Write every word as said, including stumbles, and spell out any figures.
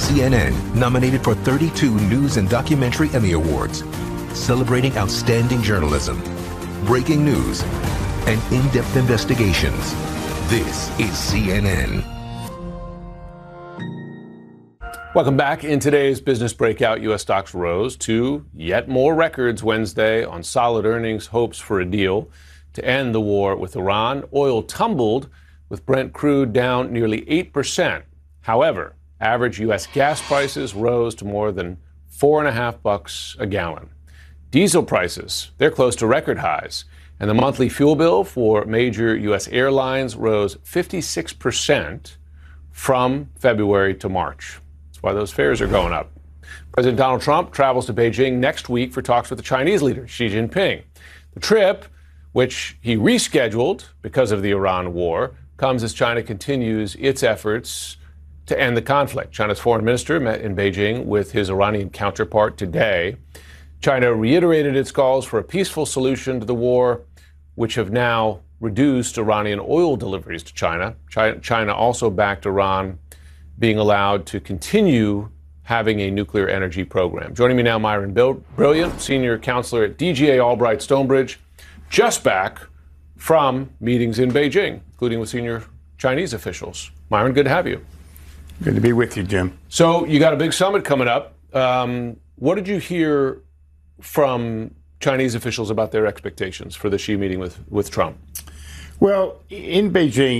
C N N nominated for thirty-two News and Documentary Emmy Awards, celebrating outstanding journalism, breaking news, and in-depth investigations. This is C N N. Welcome back. In today's business breakout, U S stocks rose to yet more records Wednesday on solid earnings, hopes for a deal to end the war with Iran. Oil tumbled, with Brent crude down nearly eight percent. However, average U S gas prices rose to more than four and a half bucks a gallon. Diesel prices, they're close to record highs. And the monthly fuel bill for major U S airlines rose fifty-six percent from February to March. That's why those fares are going up. President Donald Trump travels to Beijing next week for talks with the Chinese leader, Xi Jinping. The trip, which he rescheduled because of the Iran war, comes as China continues its efforts to end the conflict. China's foreign minister met in Beijing with his Iranian counterpart today. China reiterated its calls for a peaceful solution to the war, which have now reduced Iranian oil deliveries to China. China also backed Iran being allowed to continue having a nuclear energy program. Joining me now, Myron Brilliant, senior counselor at D G A Albright Stonebridge, just back from meetings in Beijing, including with senior Chinese officials. Myron, good to have you. Good to be with you, Jim. So you got a big summit coming up. Um, what did you hear from Chinese officials about their expectations for the Xi meeting with, with Trump? Well, in Beijing,